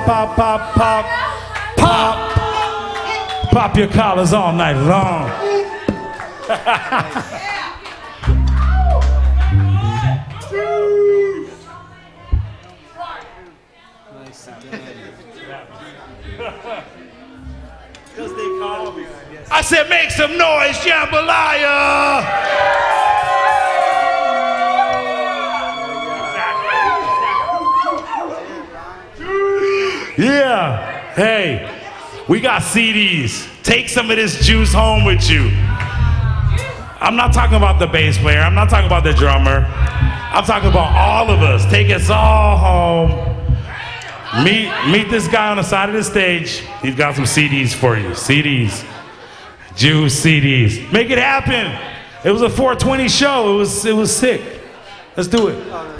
pop, pop, pop, pop. Pop your collars all night long. I said, make some noise, jambalaya! Yeah. Hey, we got CDs. Take some of this juice home with you. I'm not talking about the bass player. I'm not talking about the drummer. I'm talking about all of us. Take us all home. Meet this guy on the side of the stage. He's got some CDs for you. CDs. Juice CDs. Make it happen. It was a 420 show. It was sick. Let's do it.